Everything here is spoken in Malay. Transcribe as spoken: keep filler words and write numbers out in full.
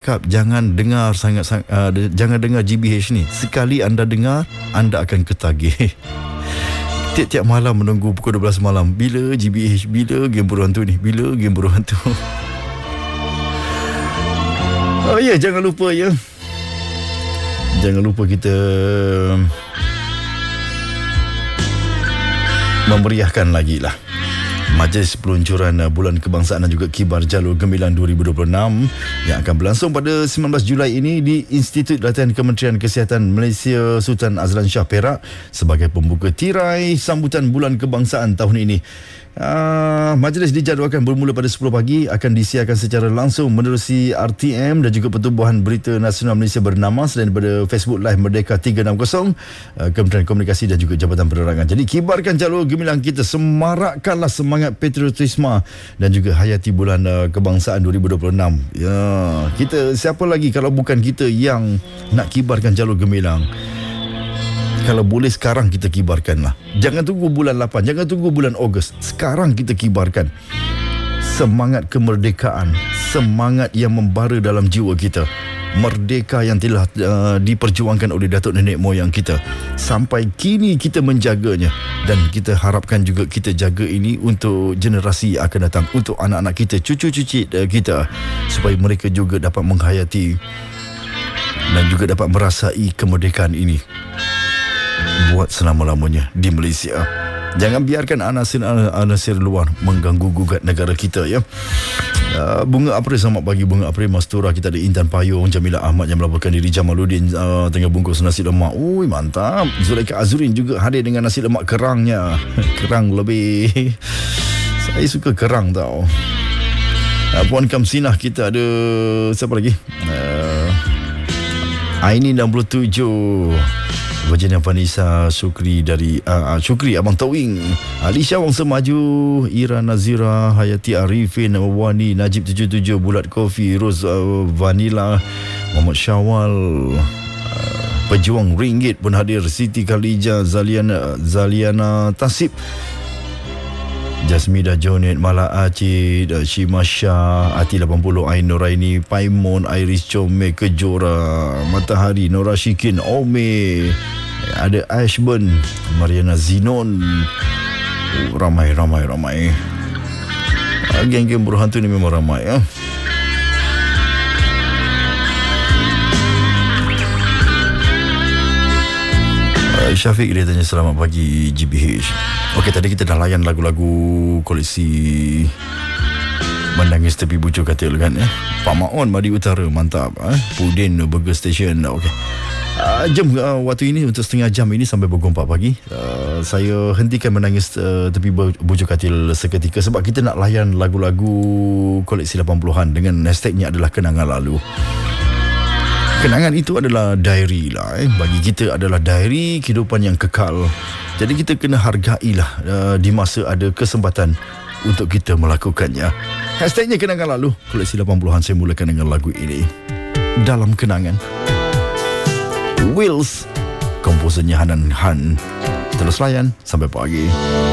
cakap jangan dengar sangat, sangat uh, jangan dengar G B H ni. Sekali anda dengar, anda akan ketagih. Tiap-tiap malam menunggu pukul dua belas malam. Bila G B H? Bila game buruan tu ni? Bila game buruan tu? Oh ya, yeah, jangan lupa ya. Jangan lupa kita memeriahkan lagi lah Majlis Peluncuran Bulan Kebangsaan dan juga Kibar Jalur Gemilang dua ribu dua puluh enam yang akan berlangsung pada sembilan belas Julai ini di Institut Latihan Kementerian Kesihatan Malaysia Sultan Azlan Shah Perak sebagai pembuka tirai sambutan Bulan Kebangsaan tahun ini. Uh, majlis dijadualkan bermula pada sepuluh pagi, akan disiarkan secara langsung menerusi R T M dan juga Pertubuhan Berita Nasional Malaysia bernama selain daripada Facebook Live Merdeka tiga enam kosong, uh, Kementerian Komunikasi dan juga Jabatan Penerangan. Jadi kibarkan jalur gemilang kita, semarakkanlah semangat patriotisme dan juga hayati bulan uh, kebangsaan dua ribu dua puluh enam. Ya, kita siapa lagi kalau bukan kita yang nak kibarkan jalur gemilang? Kalau boleh sekarang kita kibarkanlah. Jangan tunggu bulan lapan, jangan tunggu bulan Ogos. Sekarang kita kibarkan semangat kemerdekaan, semangat yang membara dalam jiwa kita. Merdeka yang telah uh, diperjuangkan oleh datuk nenek moyang kita. Sampai kini kita menjaganya, dan kita harapkan juga kita jaga ini untuk generasi yang akan datang, untuk anak-anak kita, cucu-cucu uh, kita, supaya mereka juga dapat menghayati dan juga dapat merasai kemerdekaan ini buat selama-lamanya di Malaysia. Jangan biarkan anasir-anasir luar mengganggu gugat negara kita ya. Uh, Bunga April, selamat pagi Bunga April, Mastura. Kita ada Intan Payung, Jamila Ahmad yang melaporkan diri, Jamaluddin uh, tengah bungkus nasi lemak. Ui, mantap. Zulaika Azurin juga hadir dengan nasi lemak kerangnya. Kerang lebih. Saya suka kerang tau. uh, Puan Kamsinah, kita ada siapa lagi? Uh, Aini enam puluh tujuh, Virginia Vanessa, Syukri dari uh, Syukri Abang Towing, Alisha Wang Semaju, Ira Nazira, Hayati Arifin, Wani, Najib tujuh tujuh, Bulat Kopi, Rose uh, Vanilla, Muhammad Syawal, uh, Pejuang Ringgit pun hadir, Siti Khalija, Zaliana Zaliana Tasib, Jasmida Jonet, Mala Acid, Shima Shah, Ati lapan puluh, Ain Noraini, Paimon, Iris Chome, Kejora, Matahari, Nora Shikin, Ome, ada Ashburn, Mariana Zinon. Oh, ramai, ramai, ramai. Geng-geng buruh hantu ni memang ramai ya. Syafiq dia tanya selamat pagi G B H. Okey, tadi kita dah layan lagu-lagu koleksi Menangis Tepi Bucu Katil kan eh? Pak Maon Madi Utara, mantap eh? Pudin Burger Station. Okey, uh, jom uh, waktu ini untuk setengah jam ini sampai pukul empat pagi uh, saya hentikan Menangis uh, Tepi Bucu Katil seketika, sebab kita nak layan lagu-lagu koleksi lapan puluhan dengan hashtagnya adalah Kenangan Lalu. Kenangan itu adalah diary lah eh. Bagi kita adalah diary kehidupan yang kekal. Jadi kita kena hargailah uh, di masa ada kesempatan untuk kita melakukannya. Hashtagnya Kenangan Lalu. Koleksi lapan puluhan saya mulakan dengan lagu ini, Dalam Kenangan. Wills, komposernya Hanan Han. Terus layan sampai pagi.